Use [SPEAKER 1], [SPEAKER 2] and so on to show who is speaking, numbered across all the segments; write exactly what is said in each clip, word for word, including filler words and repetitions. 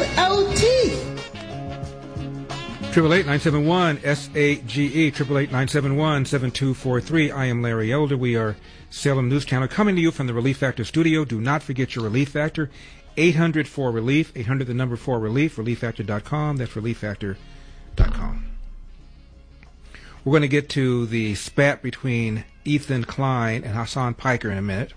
[SPEAKER 1] L T.
[SPEAKER 2] Triple eight nine seven one S A G E. Triple eight nine seven one seven two four three. I am Larry Elder. We are Salem News Channel coming to you from the Relief Factor studio. Do not forget your Relief Factor. eight hundred four relief. Eight hundred the number four relief. relief factor dot com. That's relief factor dot com. We're going to get to the spat between Ethan Klein and Hassan Piker in a minute.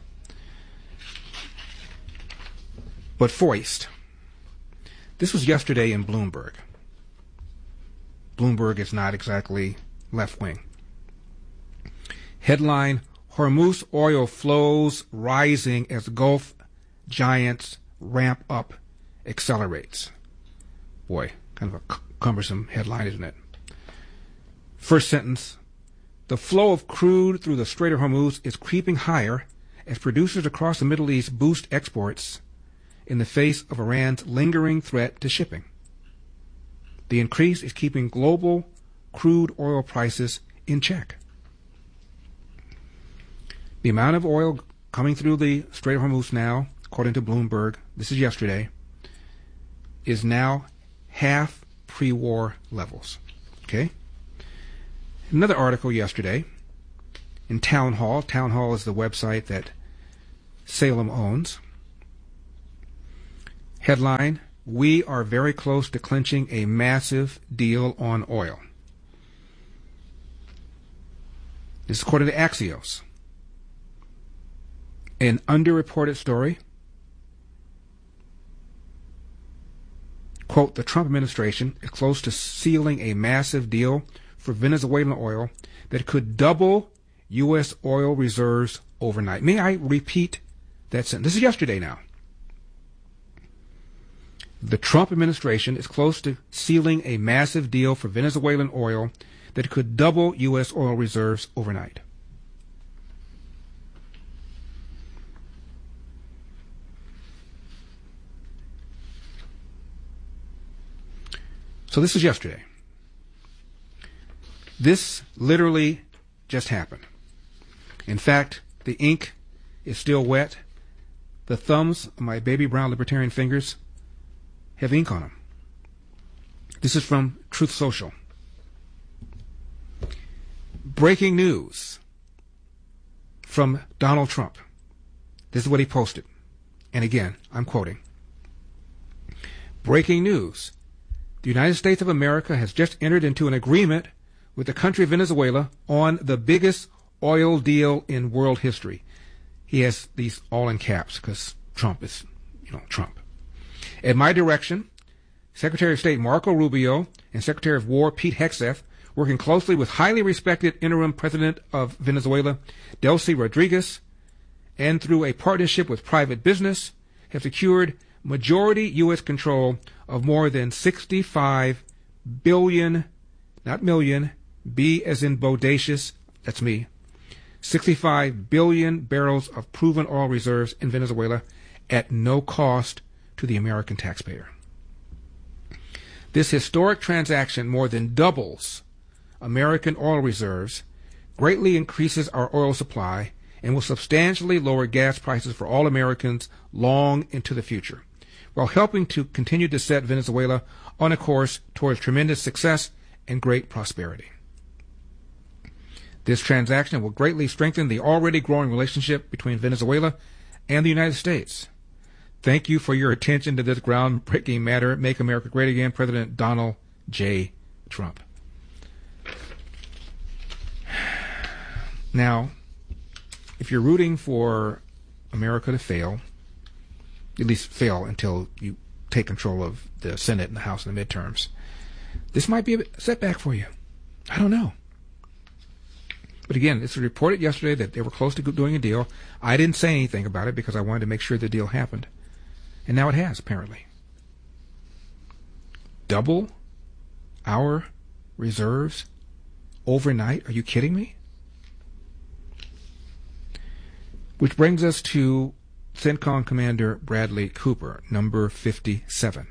[SPEAKER 2] But first, this was yesterday in Bloomberg. Bloomberg is not exactly left-wing. Headline, Hormuz oil flows rising as Gulf giants ramp up accelerates. Boy, kind of a cumbersome headline, isn't it? First sentence, the flow of crude through the Strait of Hormuz is creeping higher as producers across the Middle East boost exports in the face of Iran's lingering threat to shipping. The increase is keeping global crude oil prices in check. The amount of oil coming through the Strait of Hormuz now, according to Bloomberg, this is yesterday, is now half pre-war levels. Okay? Another article yesterday in Town Hall. Town Hall is the website that Salem owns. Headline, we are very close to clinching a massive deal on oil. This is according to Axios. An underreported story. Quote, the Trump administration is close to sealing a massive deal for Venezuelan oil that could double U S oil reserves overnight. May I repeat that sentence? This is yesterday now. The Trump administration is close to sealing a massive deal for Venezuelan oil that could double U S oil reserves overnight. So this is yesterday. This literally just happened. In fact, the ink is still wet. The thumbs of my baby brown libertarian fingers have ink on them. This is from Truth Social. Breaking news from Donald Trump. This is what he posted. And again, I'm quoting. Breaking news. The United States of America has just entered into an agreement with the country of Venezuela on the biggest oil deal in world history. He has these all in caps because Trump is, you know, Trump. At my direction, Secretary of State Marco Rubio and Secretary of War Pete Hegseth, working closely with highly respected interim president of Venezuela, Delcy Rodriguez, and through a partnership with private business, have secured majority U S control of more than sixty-five billion, not million, B as in bodacious, that's me, sixty-five billion barrels of proven oil reserves in Venezuela at no cost to the American taxpayer. This historic transaction more than doubles American oil reserves, greatly increases our oil supply, and will substantially lower gas prices for all Americans long into the future, while helping to continue to set Venezuela on a course towards tremendous success and great prosperity. This transaction will greatly strengthen the already growing relationship between Venezuela and the United States. Thank you for your attention to this groundbreaking matter. Make America Great Again, President Donald J. Trump. Now, if you're rooting for America to fail, at least fail until you take control of the Senate and the House in the midterms, this might be a setback for you. I don't know. But again, it's reported yesterday that they were close to doing a deal. I didn't say anything about it because I wanted to make sure the deal happened. And now it has, apparently. Double our reserves overnight? Are you kidding me? Which brings us to CENTCOM Commander Bradley Cooper, number fifty-seven.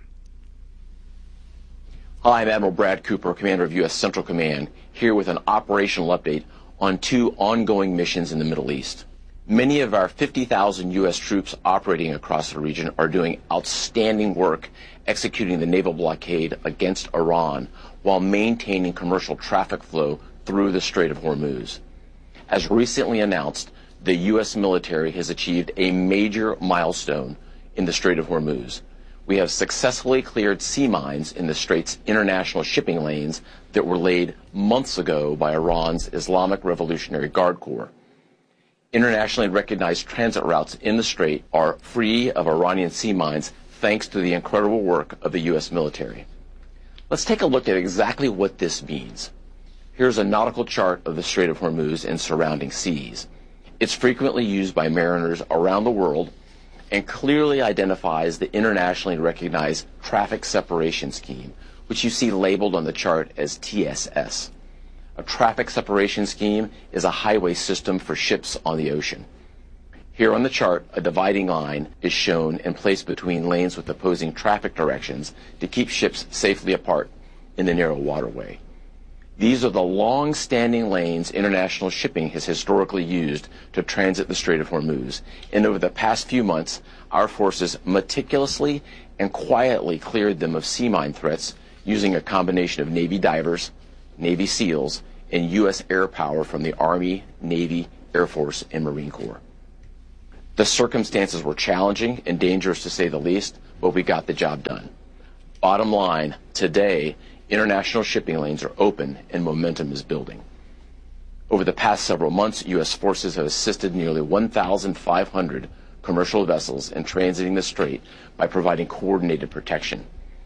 [SPEAKER 3] Hi, I'm Admiral Brad Cooper, Commander of U S Central Command, here with an operational update on two ongoing missions in the Middle East. Many of our fifty thousand U S troops operating across the region are doing outstanding work executing the naval blockade against Iran while maintaining commercial traffic flow through the Strait of Hormuz. As recently announced, the U S military has achieved a major milestone in the Strait of Hormuz. We have successfully cleared sea mines in the Strait's international shipping lanes that were laid months ago by Iran's Islamic Revolutionary Guard Corps. Internationally recognized transit routes in the Strait are free of Iranian sea mines thanks to the incredible work of the U S military. Let's take a look at exactly what this means. Here's a nautical chart of the Strait of Hormuz and surrounding seas. It's frequently used by mariners around the world and clearly identifies the internationally recognized traffic separation scheme, which you see labeled on the chart as T S S. A traffic separation scheme is a highway system for ships on the ocean. Here on the chart, a dividing line is shown and placed between lanes with opposing traffic directions to keep ships safely apart in the narrow waterway. These are the long-standing lanes international shipping has historically used to transit the Strait of Hormuz, and over the past few months, our forces meticulously and quietly cleared them of sea mine threats using a combination of Navy divers, Navy SEALs, and U S air power from the Army, Navy, Air Force, and Marine Corps. The circumstances were challenging and dangerous to say the least, but we got the job done. Bottom line, today, international shipping lanes are open and momentum is building. Over the past several months, U S forces have assisted nearly one thousand five hundred commercial vessels in transiting the strait by providing coordinated protection.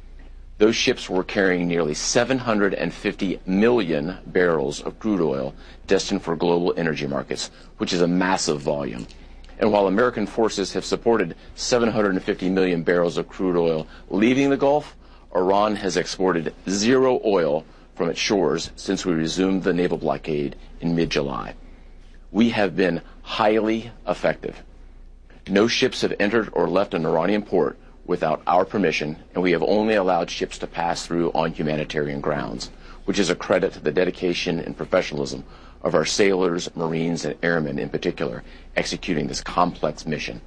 [SPEAKER 3] Those ships were carrying nearly seven hundred fifty million barrels of crude oil destined for global energy markets, which is a massive volume. And while American forces have supported seven hundred fifty million barrels of crude oil leaving the Gulf, Iran has exported zero oil from its shores since we resumed the naval blockade in mid-July. We have been highly effective. No ships have entered or left an Iranian port without our permission, and we have only allowed ships to pass through on humanitarian grounds, which is a credit to the dedication and professionalism of our sailors, Marines, and airmen in particular, executing this complex mission.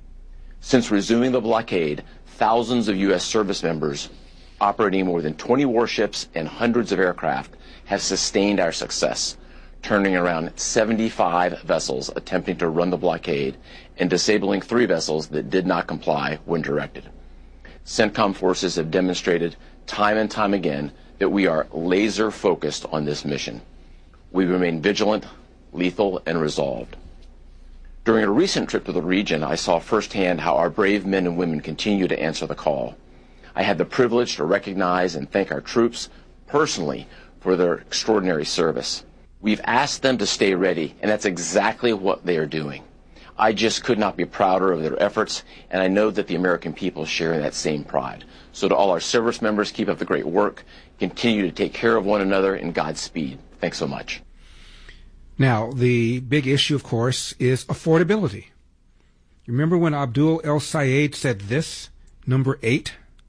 [SPEAKER 3] Since resuming the blockade, thousands of U S service members operating more than twenty warships and hundreds of aircraft have sustained our success, turning around seventy-five vessels attempting to run the blockade and disabling three vessels that did not comply when directed. CENTCOM forces have demonstrated time and time again that we are laser focused on this mission. We remain vigilant, lethal, and resolved. During a recent trip to the region, I saw firsthand how our brave men and women continue to answer the call. I had the privilege to recognize and thank our troops personally for their extraordinary service. We've asked them to stay ready, and that's exactly what they are doing. I just could not be prouder of their efforts, and I know that the American people share in that same pride. So to all our service members, keep up the great work. Continue to take care of one another, and Godspeed. Thanks so much.
[SPEAKER 2] Now, the big issue, of course, is affordability. Remember when Abdul El-Sayed said this, number eight?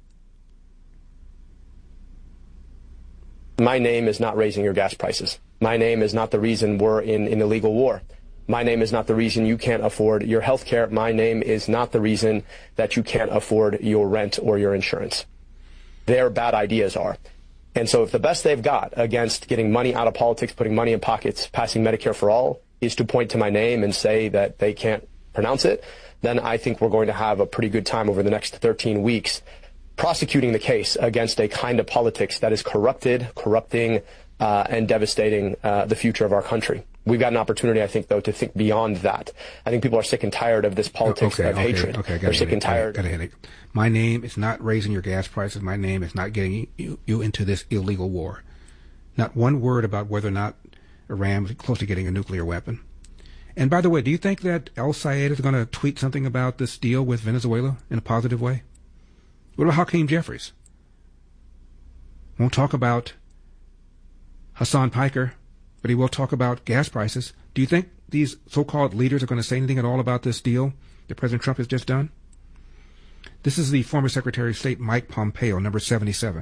[SPEAKER 1] My name is not raising your gas prices. My name is not the reason we're in an illegal war. My name is not the reason you can't afford your health care. My name is not the reason that you can't afford your rent or your insurance. Their bad ideas are. And so if the best they've got against getting money out of politics, putting money in pockets, passing Medicare for all, is to point to my name and say that they can't pronounce it, then I think we're going to have a pretty good time over the next thirteen weeks prosecuting the case against a kind of politics that is corrupted, corrupting, uh, and devastating uh, the future of our country. We've got an opportunity, I think, though, to think beyond that. I think people are sick and tired of this politics
[SPEAKER 2] okay,
[SPEAKER 1] of
[SPEAKER 2] okay,
[SPEAKER 1] hatred.
[SPEAKER 2] Okay,
[SPEAKER 1] They're sick and tired.
[SPEAKER 2] Got a headache. My name is not raising your gas prices. My name is not getting you, you into this illegal war. Not one word about whether or not Iran is close to getting a nuclear weapon. And by the way, do you think that El-Sayed is going to tweet something about this deal with Venezuela in a positive way? What about Hakeem Jeffries? Won't talk about Hassan Piker, but he will talk about gas prices. Do you think these so-called leaders are going to say anything at all about this deal that President Trump has just done? This is the former Secretary of State Mike Pompeo, number seventy-seven.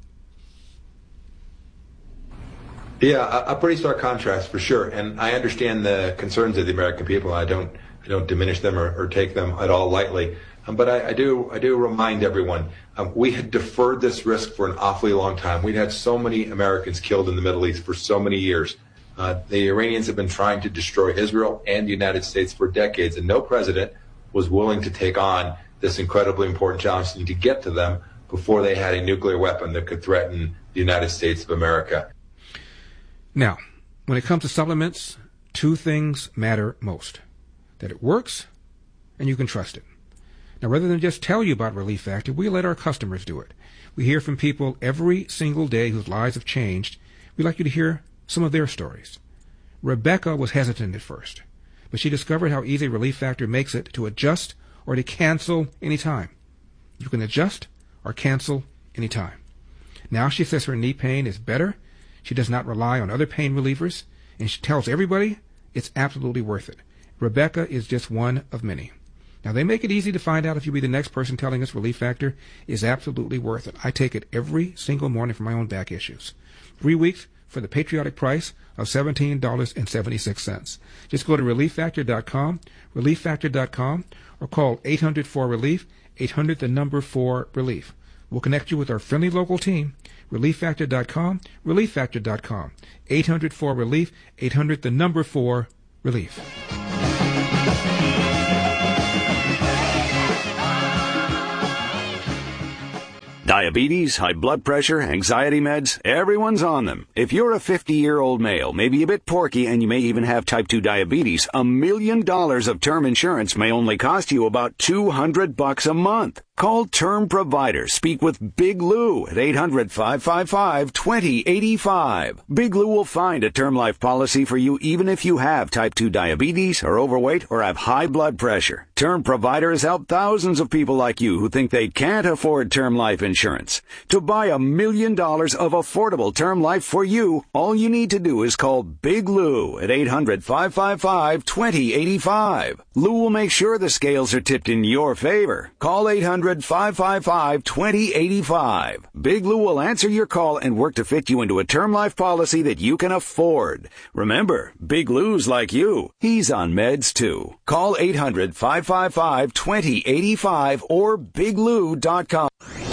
[SPEAKER 4] Yeah, a, a pretty stark contrast for sure. And I understand the concerns of the American people. I don't I don't diminish them or, or take them at all lightly. Um, but I, I do I do remind everyone, um, we had deferred this risk for an awfully long time. We'd had so many Americans killed in the Middle East for so many years. Uh, the Iranians have been trying to destroy Israel and the United States for decades, and no president was willing to take on this incredibly important challenge and to get to them before they had a nuclear weapon that could threaten the United States of America.
[SPEAKER 2] Now, when it comes to supplements, two things matter most: that it works and you can trust it. Now, rather than just tell you about Relief Factor, we let our customers do it. We hear from people every single day whose lives have changed. We'd like you to hear some of their stories. Rebecca was hesitant at first, but she discovered how easy Relief Factor makes it to adjust or to cancel anytime. You can adjust or cancel anytime. Now she says her knee pain is better. She does not rely on other pain relievers, and she tells everybody it's absolutely worth it. Rebecca is just one of many. Now, they make it easy to find out if you'll be the next person telling us Relief Factor is absolutely worth it. I take it every single morning for my own back issues. Three weeks for the patriotic price of seventeen dollars and seventy-six cents. Just go to relief factor dot com, relief factor dot com, or call eight hundred four relief, eight hundred the number four relief. We'll connect you with our friendly local team, relief factor dot com, relief factor dot com, eight hundred four relief, eight hundred the number four relief.
[SPEAKER 5] Diabetes, high blood pressure, anxiety meds, everyone's on them. If you're a fifty-year-old male, maybe a bit porky, and you may even have type two diabetes, a million dollars of term insurance may only cost you about two hundred bucks a month. Call Term Provider. Speak with Big Lou at eight hundred, five five five, two zero eight five. Big Lou will find a term life policy for you even if you have type two diabetes, are overweight, or have high blood pressure. Term Provider has helped thousands of people like you who think they can't afford term life insurance. To buy a million dollars of affordable term life for you, all you need to do is call Big Lou at eight hundred, five five five, two zero eight five. Lou will make sure the scales are tipped in your favor. Call eight hundred, five five five, two zero eight five. Big Lou will answer your call and work to fit you into a term life policy that you can afford. Remember, Big Lou's like you. He's on meds too. Call eight hundred, five five five, two zero eight five or big lou dot com.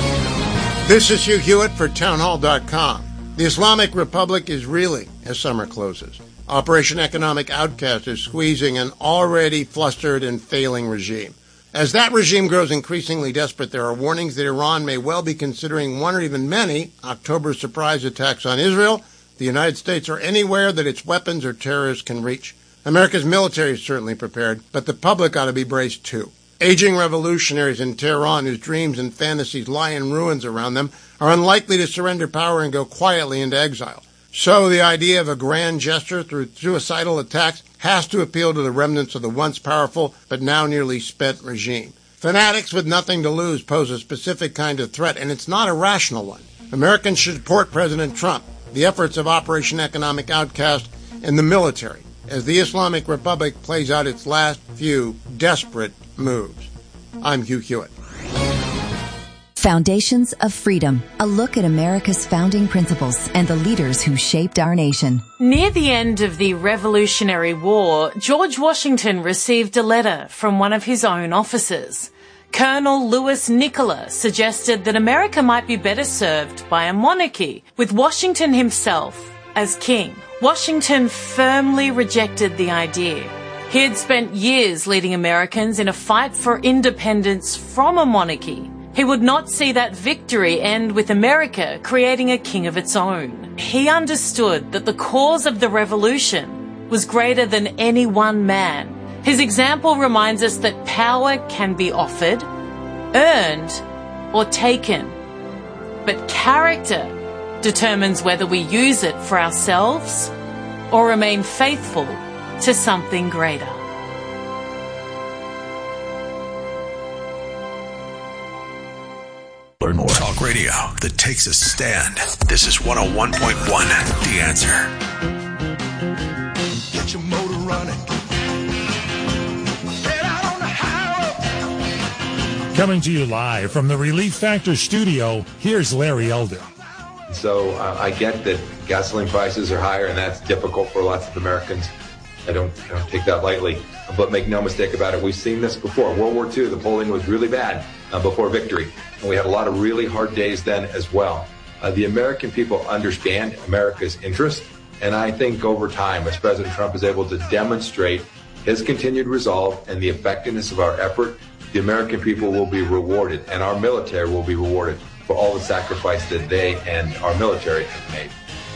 [SPEAKER 6] This is Hugh Hewitt for town hall dot com. The Islamic Republic is reeling as summer closes. Operation Economic Outcast is squeezing an already flustered and failing regime. As that regime grows increasingly desperate, there are warnings that Iran may well be considering one or even many October surprise attacks on Israel, the United States, or anywhere that its weapons or terrorists can reach. America's military is certainly prepared, but the public ought to be braced too. Aging revolutionaries in Tehran whose dreams and fantasies lie in ruins around them are unlikely to surrender power and go quietly into exile. So the idea of a grand gesture through suicidal attacks has to appeal to the remnants of the once powerful but now nearly spent regime. Fanatics with nothing to lose pose a specific kind of threat, and it's not a rational one. Americans should support President Trump, the efforts of Operation Economic Outcast, and the military as the Islamic Republic plays out its last few desperate moves. I'm Hugh Hewitt.
[SPEAKER 7] Foundations of Freedom, a look at America's founding principles and the leaders who shaped our nation.
[SPEAKER 8] Near the end of the Revolutionary War, George Washington received a letter from one of his own officers. Colonel Lewis Nicola suggested that America might be better served by a monarchy, with Washington himself as king. Washington firmly rejected the idea. He had spent years leading Americans in a fight for independence from a monarchy. He would not see that victory end with America creating a king of its own. He understood that the cause of the revolution was greater than any one man. His example reminds us that power can be offered, earned, or taken. But character determines whether we use it for ourselves or remain faithful to something greater.
[SPEAKER 9] Learn more. Talk radio that takes a stand. This is one oh one point one, The Answer. Get your motor running. Get out on the highway. Coming to you live from the Relief Factor studio, here's Larry Elder.
[SPEAKER 4] So uh, I get that gasoline prices are higher, and that's difficult for lots of Americans. I don't, I don't take that lightly. But make no mistake about it, we've seen this before. World War Two, the polling was really bad uh, before victory. And we had a lot of really hard days then as well. Uh, the American people understand America's interest. And I think over time, as President Trump is able to demonstrate his continued resolve and the effectiveness of our effort, the American people will be rewarded, and our military will be rewarded for all the sacrifice that they and our military have made.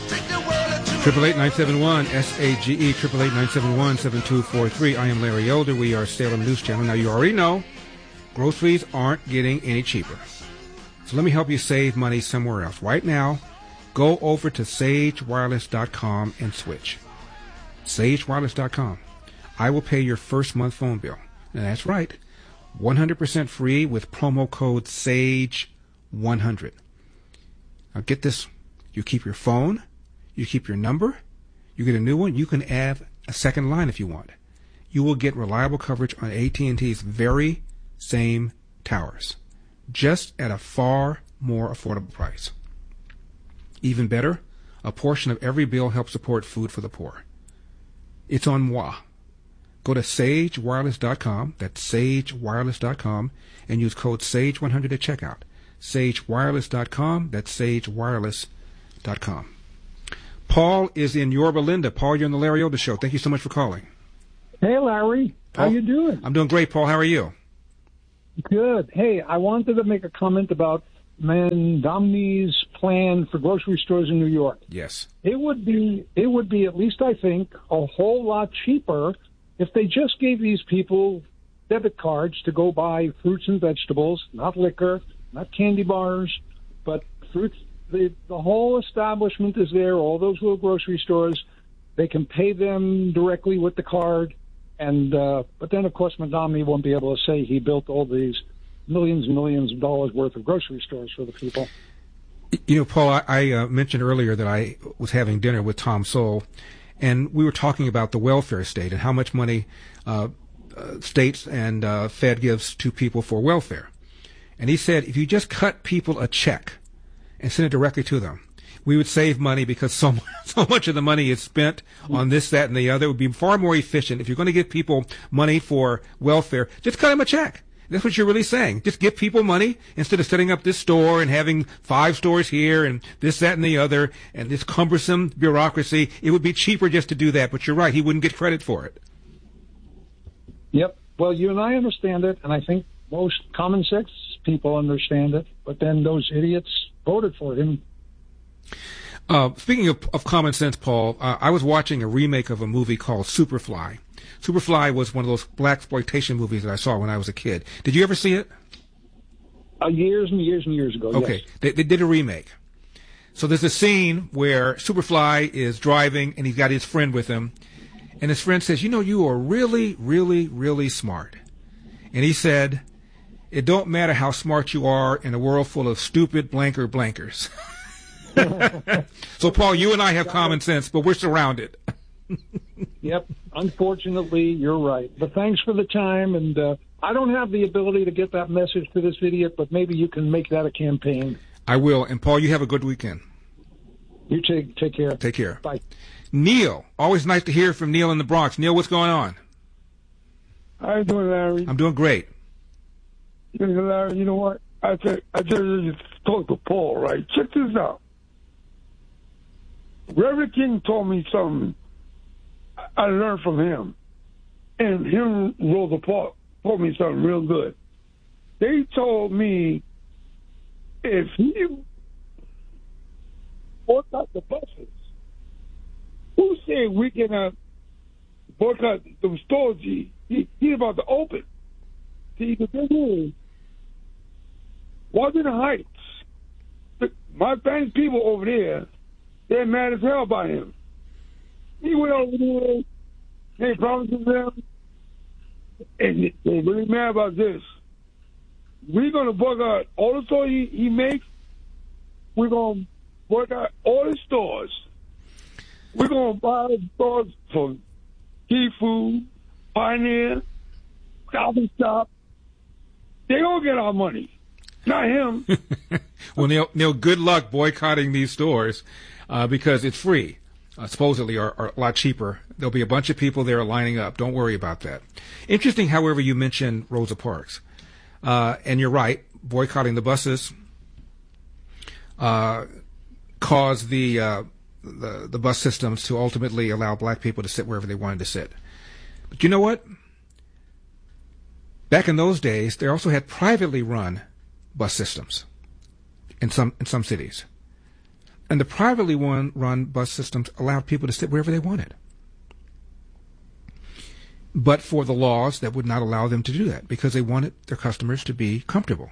[SPEAKER 2] Triple eight nine seven one S A G E triple eight nine seven one seven two four three. I am Larry Elder. We are Salem News Channel. Now you already know groceries aren't getting any cheaper. So let me help you save money somewhere else. Right now, go over to sage wireless dot com and switch. sage wireless dot com. I will pay your first month phone bill. And that's right. one hundred percent free with promo code SAGE one hundred. Now get this. You keep your phone. You keep your number. You get a new one. You can add a second line if you want. You will get reliable coverage on A T and T's very same towers, just at a far more affordable price. Even better, a portion of every bill helps support food for the poor. It's on moi. Go to sage wireless dot com, that's sage wireless dot com, and use code SAGE one hundred at checkout. sage wireless dot com, that's sage wireless dot com. Paul is in Yorba Linda. Paul, you're on the Larry Elder Show. Thank you so much for calling.
[SPEAKER 10] Hey, Larry.
[SPEAKER 2] Paul,
[SPEAKER 10] how you doing?
[SPEAKER 2] I'm doing great, Paul. How are you?
[SPEAKER 10] Good. Hey, I wanted to make a comment about Mamdani's plan for grocery stores in New York.
[SPEAKER 2] Yes.
[SPEAKER 10] It would be, it would be, at least I think, a whole lot cheaper if they just gave these people debit cards to go buy fruits and vegetables, not liquor, not candy bars, but fruits. The, the whole establishment is there, all those little grocery stores. They can pay them directly with the card. And uh, but then, of course, Mamdani won't be able to say he built all these millions and millions of dollars worth of grocery stores for the people.
[SPEAKER 2] You know, Paul, I, I uh, mentioned earlier that I was having dinner with Tom Sowell, and we were talking about the welfare state and how much money uh, uh, states and uh, Fed gives to people for welfare. And he said, if you just cut people a check and send it directly to them, we would save money because so, so much of the money is spent on this, that, and the other. It would be far more efficient. If you're going to give people money for welfare, just cut them a check. That's what you're really saying. Just give people money instead of setting up this store and having five stores here and this, that, and the other, and this cumbersome bureaucracy. It would be cheaper just to do that, but you're right. He wouldn't get credit for it.
[SPEAKER 10] Yep. Well, you and I understand it, and I think most common sense people understand it, but then those idiots voted for him.
[SPEAKER 2] Uh, speaking of, of common sense, Paul, uh, I was watching a remake of a movie called Superfly. Superfly was one of those blaxploitation movies that I saw when I was a kid. Did you ever see it?
[SPEAKER 10] Uh, years and years and years ago,
[SPEAKER 2] Okay,
[SPEAKER 10] yes.
[SPEAKER 2] they, they did a remake. So there's a scene where Superfly is driving and he's got his friend with him, and his friend says, you know, you are really, really, really smart. And he said, it don't matter how smart you are in a world full of stupid blanker blankers. So, Paul, you and I have common sense, but we're surrounded.
[SPEAKER 10] Yep. Unfortunately, you're right. But thanks for the time, and uh, I don't have the ability to get that message to this idiot, but maybe you can make that a campaign.
[SPEAKER 2] I will. And, Paul, you have a good weekend.
[SPEAKER 10] You take, take care.
[SPEAKER 2] Take care.
[SPEAKER 10] Bye.
[SPEAKER 2] Neil. Always nice to hear from Neil in the Bronx. Neil, what's going on?
[SPEAKER 11] How you doing, Larry?
[SPEAKER 2] I'm doing great.
[SPEAKER 11] Larry, you know what? I said, I just talked to Paul, right? Check this out. Reverend King told me something I learned from him. And him, Rosa Parks, told me something real good. They told me if you boycott the buses, who said we cannot boycott the stores he, he, he's about to open? See, the thing is, Washington Heights, the, my famous people over there, they're mad as hell by him. He went over there, they promised them, and they're really mad about this. We're going to boycott all the stores he, he makes. We're going to boycott all the stores. We're going to buy stores from Key Food, Pioneer, Coffee Shop. They're going to get our money, not him.
[SPEAKER 2] Well, Neil, Neil, good luck boycotting these stores uh, because it's free. uh, supposedly are, are a lot cheaper. There'll be a bunch of people there lining up. Don't worry about that. Interesting, however, you mentioned Rosa Parks. Uh, and you're right, boycotting the buses uh, caused the, uh, the the bus systems to ultimately allow black people to sit wherever they wanted to sit. But you know what? Back in those days, they also had privately run bus systems in some in some cities. And the privately run, run bus systems allowed people to sit wherever they wanted. But for the laws that would not allow them to do that, because they wanted their customers to be comfortable.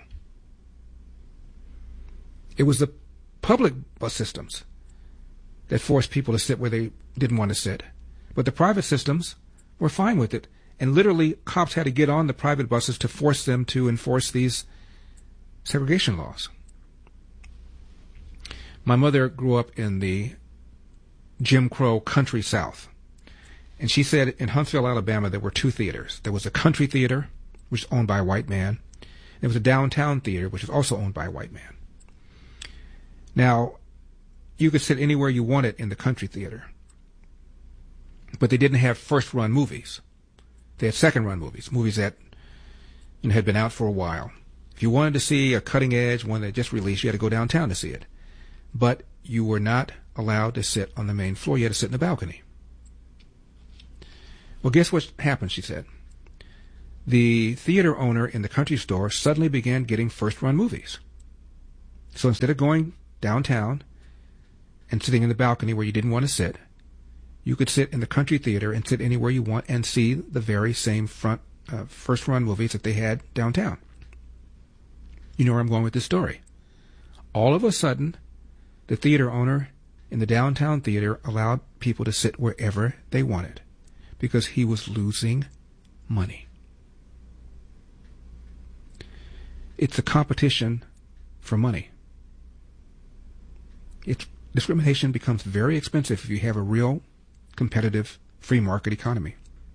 [SPEAKER 2] It was the public bus systems that forced people to sit where they didn't want to sit. But the private systems were fine with it. And literally, cops had to get on the private buses to force them to enforce these segregation laws. My mother grew up in the Jim Crow country South. And she said in Huntsville, Alabama, there were two theaters. There was a country theater, which was owned by a white man. There was a downtown theater, which was also owned by a white man. Now, you could sit anywhere you wanted in the country theater. But they didn't have first-run movies. They had second-run movies, movies that you know, had been out for a while. If you wanted to see a cutting-edge one that just released, you had to go downtown to see it. But you were not allowed to sit on the main floor. You had to sit in the balcony. Well, guess what happened, she said. The theater owner in the country store suddenly began getting first-run movies. So instead of going downtown and sitting in the balcony where you didn't want to sit, you could sit in the country theater and sit anywhere you want and see the very same front uh, first-run movies that they had downtown. You know where I'm going with this story. All of a sudden, the theater owner in the downtown theater allowed people to sit wherever they wanted because he was losing money. It's a competition for money. It's, discrimination becomes very expensive if you have a real competitive free market economy.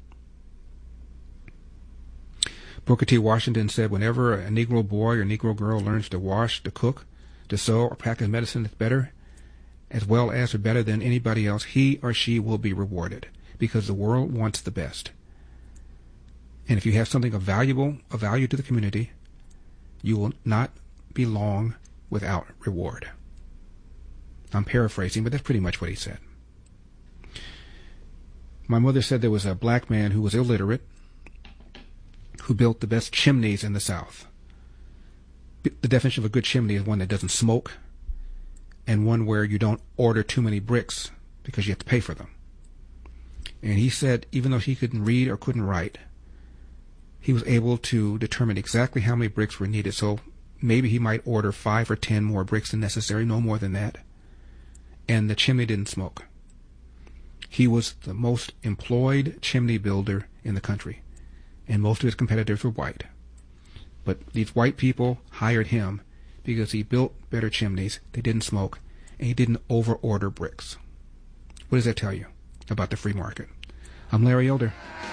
[SPEAKER 2] Booker T. Washington said, whenever a Negro boy or Negro girl learns to wash, to cook, to sew, or practice medicine that's better, as well as or better than anybody else, he or she will be rewarded, because the world wants the best. And if you have something of valuable, of value to the community, you will not be long without reward. I'm paraphrasing, but that's pretty much what he said. My mother said there was a black man who was illiterate who built the best chimneys in the South. The definition of a good chimney is one that doesn't smoke and one where you don't order too many bricks because you have to pay for them. And he said even though he couldn't read or couldn't write, he was able to determine exactly how many bricks were needed. So maybe he might order five or ten more bricks than necessary, no more than that. And the chimney didn't smoke. He was the most employed chimney builder in the country, and most of his competitors were white. But these white people hired him because he built better chimneys, they didn't smoke, and he didn't over-order bricks. What does that tell you about the free market? I'm Larry Elder.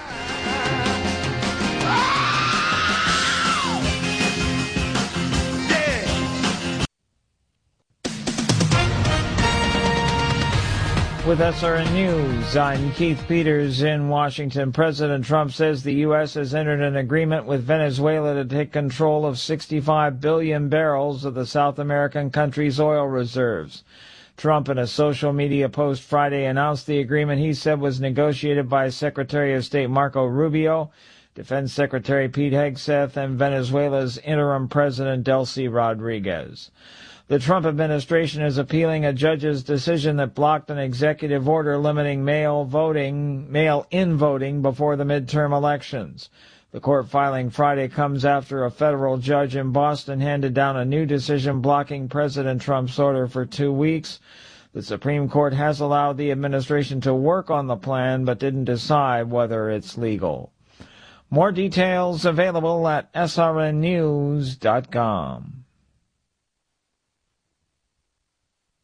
[SPEAKER 12] With S R N News, I'm Keith Peters in Washington. President Trump says the U S has entered an agreement with Venezuela to take control of sixty-five billion barrels of the South American country's oil reserves. Trump, in a social media post Friday, announced the agreement he said was negotiated by Secretary of State Marco Rubio, Defense Secretary Pete Hegseth, and Venezuela's interim president Delcy Rodriguez. The Trump administration is appealing a judge's decision that blocked an executive order limiting mail voting, mail-in voting before the midterm elections. The court filing Friday comes after a federal judge in Boston handed down a new decision blocking President Trump's order for two weeks. The Supreme Court has allowed the administration to work on the plan, but didn't decide whether it's legal. More details available at S R N news dot com.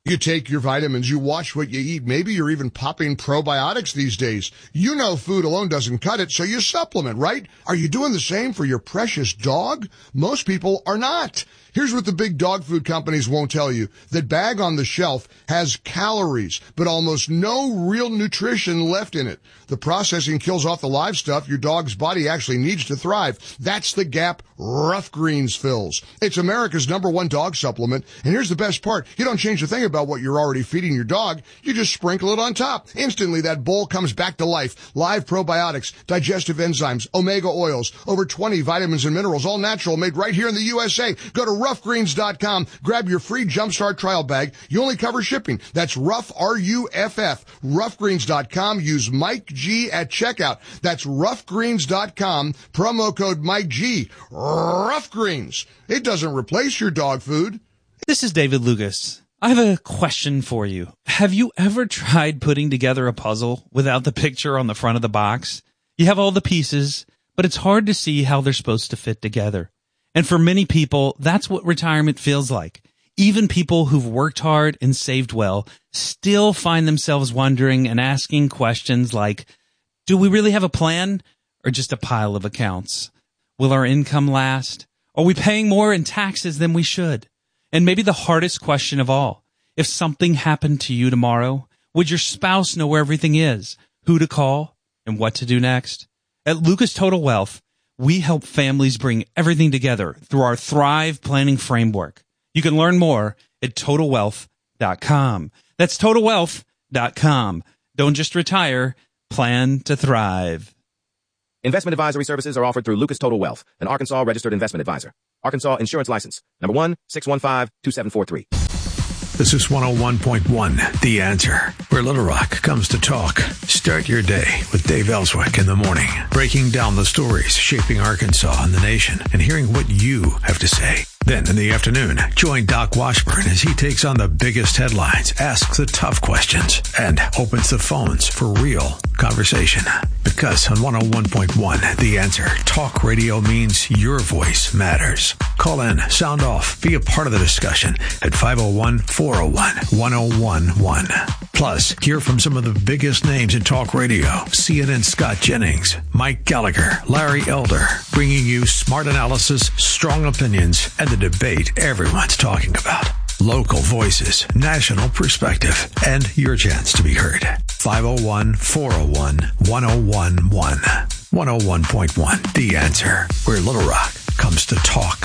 [SPEAKER 13] You take your vitamins, you watch what you eat. Maybe you're even popping probiotics these days. You know food alone doesn't cut it, so you supplement, right? Are you doing the same for your precious dog? Most people are not. Here's what the big dog food companies won't tell you. That bag on the shelf has calories, but almost no real nutrition left in it. The processing kills off the live stuff your dog's body actually needs to thrive. That's the gap Rough Greens fills. It's America's number one dog supplement. And here's the best part. You don't change a thing about what you're already feeding your dog. You just sprinkle it on top. Instantly, that bowl comes back to life. Live probiotics, digestive enzymes, omega oils, over twenty vitamins and minerals, all natural, made right here in the U S A. Go to rough greens dot com. Grab your free Jumpstart trial bag. You only cover shipping. That's rough, R U F F. rough greens dot com. Use Mike G at checkout. That's rough greens dot com. Promo code Mike G. Rough Greens. It doesn't replace your dog food.
[SPEAKER 14] This is David Lucas. I have a question for you. Have you ever tried putting together a puzzle without the picture on the front of the box? You have all the pieces, but it's hard to see how they're supposed to fit together. And for many people, that's what retirement feels like. Even people who've worked hard and saved well still find themselves wondering and asking questions like, do we really have a plan or just a pile of accounts? Will our income last? Are we paying more in taxes than we should? And maybe the hardest question of all, if something happened to you tomorrow, would your spouse know where everything is, who to call, and what to do next? At Lucas Total Wealth, we help families bring everything together through our Thrive Planning Framework. You can learn more at total wealth dot com. That's total wealth dot com. Don't just retire, plan to thrive.
[SPEAKER 15] Investment advisory services are offered through Lucas Total Wealth, an Arkansas registered investment advisor. Arkansas Insurance License, number one six one five two seven four three.
[SPEAKER 16] This is one oh one point one, The Answer, where Little Rock comes to talk. Start your day with Dave Ellswick in the morning, breaking down the stories shaping Arkansas and the nation and hearing what you have to say. Then in the afternoon, join Doc Washburn as he takes on the biggest headlines, asks the tough questions, and opens the phones for real conversation. Because on one oh one point one, The Answer, talk radio means your voice matters. Call in, sound off, be a part of the discussion at five oh one, four oh one, one oh one one. Plus, hear from some of the biggest names in talk radio. C N N's Scott Jennings, Mike Gallagher, Larry Elder, bringing you smart analysis, strong opinions, and the debate everyone's talking about. Local voices, national perspective, and your chance to be heard. five oh one, four oh one, one oh one one. one oh one point one, The Answer, where Little Rock comes to talk.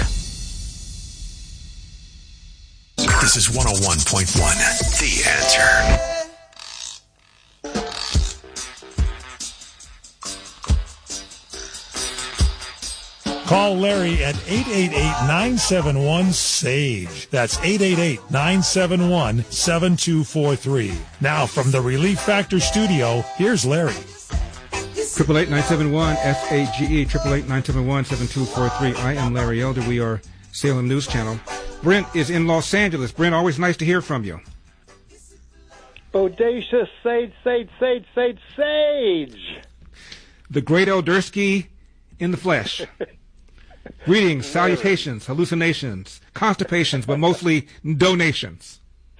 [SPEAKER 16] This is one oh one point one, The Answer.
[SPEAKER 9] Call Larry at eight eight eight, nine seven one, S A G E. That's eight eight eight, nine seven one, seven two four three. Now from the Relief Factor studio, here's Larry.
[SPEAKER 2] Triple eight nine seven one S A G E, triple eight nine seven one seven two four three. I am Larry Elder. We are Salem News Channel. Brent is in Los Angeles. Brent, always nice to hear from you.
[SPEAKER 17] Bodacious sage, sage, sage, sage, sage.
[SPEAKER 2] The great Eldersky in the flesh. Greetings, salutations, hallucinations, constipations, but mostly donations.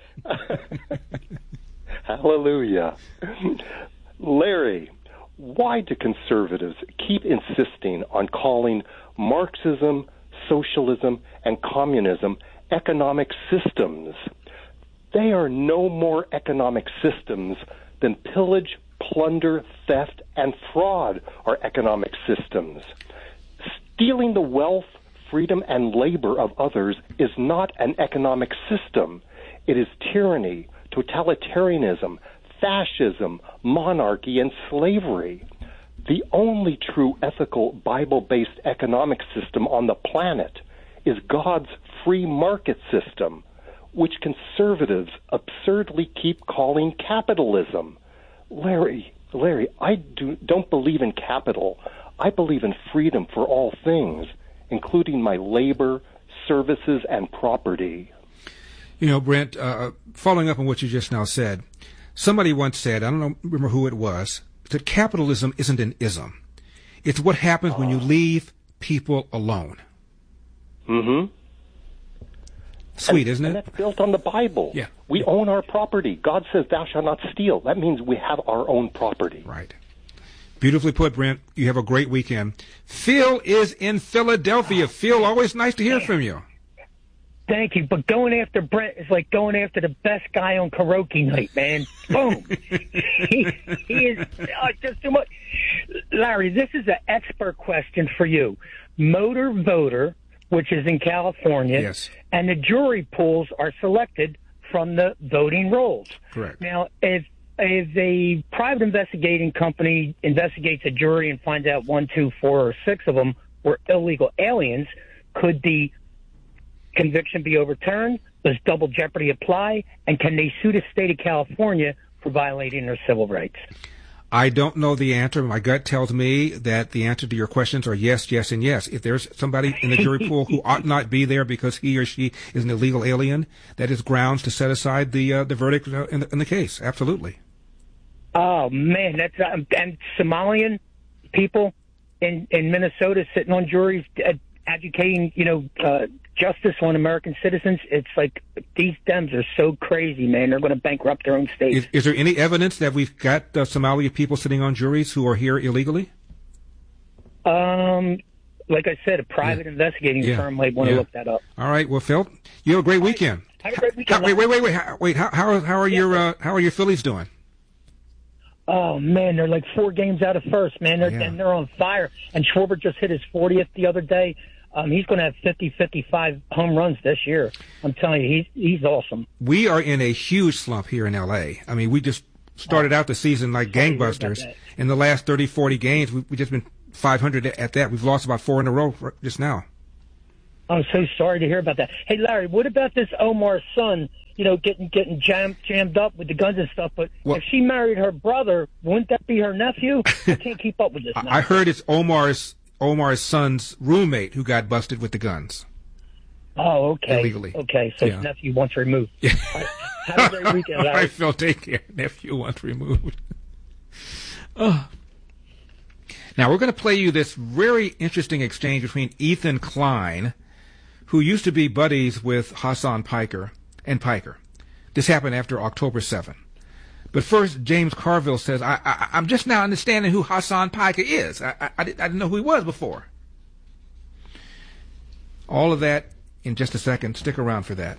[SPEAKER 17] Hallelujah. Larry, why do conservatives keep insisting on calling Marxism, socialism, and communism economic systems? They are no more economic systems than pillage, plunder, theft, and fraud are economic systems. Stealing the wealth, freedom, and labor of others is not an economic system. It is tyranny, totalitarianism, fascism, monarchy, and slavery. The only true ethical Bible-based economic system on the planet is God's free market system, which conservatives absurdly keep calling capitalism. Larry, Larry, I do, don't believe in capital. I believe in freedom for all things, including my labor, services, and property.
[SPEAKER 2] You know, Brent, uh, following up on what you just now said, somebody once said, I don't know, remember who it was, that capitalism isn't an ism. It's what happens uh, when you leave people alone.
[SPEAKER 17] Mm-hmm.
[SPEAKER 2] Sweet,
[SPEAKER 17] and,
[SPEAKER 2] isn't it?
[SPEAKER 17] And that's built on the Bible.
[SPEAKER 2] Yeah.
[SPEAKER 17] We own our property. God says, thou shalt not steal. That means we have our own property.
[SPEAKER 2] Right. Beautifully put, Brent. You have a great weekend. Phil is in Philadelphia. Phil, always nice to hear from you.
[SPEAKER 18] Thank you. But going after Brent is like going after the best guy on karaoke night, man. Boom. he, he is oh, just too much. Larry, this is an expert question for you. Motor voter, which is in California,
[SPEAKER 2] yes,
[SPEAKER 18] and the jury pools are selected from the voting rolls.
[SPEAKER 2] Correct.
[SPEAKER 18] Now, if if a private investigating company investigates a jury and finds out one, two, four, or six of them were illegal aliens, could the conviction be overturned? Does double jeopardy apply? And can they sue the state of California for violating their civil rights?
[SPEAKER 2] I don't know the answer. My gut tells me that the answer to your questions are yes, yes, and yes. If there's somebody in the jury pool who ought not be there because he or she is an illegal alien, that is grounds to set aside the uh, the verdict in the, in the case. Absolutely.
[SPEAKER 18] Oh man, that's uh, and Somalian people in in Minnesota sitting on juries, uh, advocating, you know, uh, justice on American citizens. It's like these Dems are so crazy, man. They're going to bankrupt their own states.
[SPEAKER 2] Is, is there any evidence that we've got uh, Somali people sitting on juries who are here illegally?
[SPEAKER 18] Um, like I said, a private yeah. investigating
[SPEAKER 2] yeah.
[SPEAKER 18] firm might want to
[SPEAKER 2] yeah.
[SPEAKER 18] look that up.
[SPEAKER 2] All right. Well, Phil, you have a great weekend.
[SPEAKER 18] Have a great weekend.
[SPEAKER 2] How, wait, wait, wait, wait. How, wait. How how, how are yeah. your uh, how are your Phillies doing?
[SPEAKER 18] Oh man, they're like four games out of first, man. They're,
[SPEAKER 2] yeah.
[SPEAKER 18] and they're on fire. And Schwarber just hit his fortieth the other day. Um, he's going to have fifty, fifty-five home runs this year. I'm telling you, he's he's awesome.
[SPEAKER 2] We are in a huge slump here in L A. I mean, we just started out the season like gangbusters. In the last thirty, forty games, we've we just been five hundred at that. We've lost about four in a row just now.
[SPEAKER 18] I'm so sorry to hear about that. Hey, Larry, what about this Omar's son, you know, getting getting jammed, jammed up with the guns and stuff? But well, if she married her brother, wouldn't that be her nephew? I can't keep up with this now.
[SPEAKER 2] I heard it's Omar's Omar's son's roommate who got busted with the guns.
[SPEAKER 18] Oh, okay.
[SPEAKER 2] Illegally.
[SPEAKER 18] Okay, so
[SPEAKER 2] yeah.
[SPEAKER 18] his nephew once removed.
[SPEAKER 2] Yeah.
[SPEAKER 18] Right. Have a great weekend, Larry.
[SPEAKER 2] All right, Phil, take care. Nephew once removed. Oh. Now, we're going to play you this very interesting exchange between Ethan Klein, who used to be buddies with Hassan Piker and Piker. This happened after October seventh. But first, James Carville says, I, I, I'm just now understanding who Hassan Piker is. I, I, I didn't know who he was before. All of that in just a second. Stick around for that.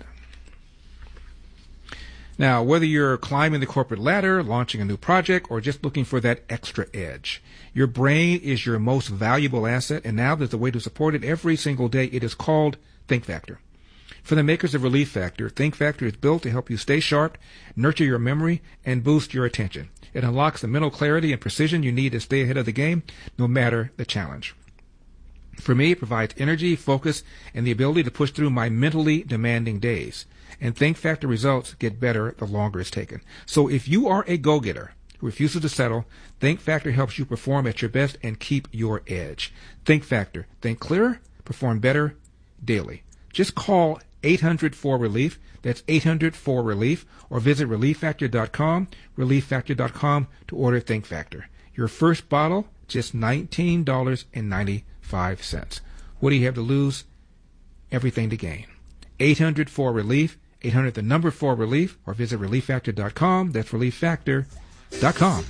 [SPEAKER 2] Now, whether you're climbing the corporate ladder, launching a new project, or just looking for that extra edge, your brain is your most valuable asset, and now there's a way to support it every single day. It is called ThinkFactor. For the makers of Relief Factor, ThinkFactor is built to help you stay sharp, nurture your memory, and boost your attention. It unlocks the mental clarity and precision you need to stay ahead of the game, no matter the challenge. For me, it provides energy, focus, and the ability to push through my mentally demanding days. And ThinkFactor results get better the longer it's taken. So if you are a go-getter who refuses to settle, ThinkFactor helps you perform at your best and keep your edge. ThinkFactor. Think clearer, perform better daily. Just call eight hundred four relief. That's eight hundred four relief. Or visit relief factor dot com, relief factor dot com to order ThinkFactor. Your first bottle, just nineteen dollars and ninety-five cents. What do you have to lose? Everything to gain. eight hundred four relief. eight hundred the number four relief. Or visit relief factor dot com. That's relief factor dot com.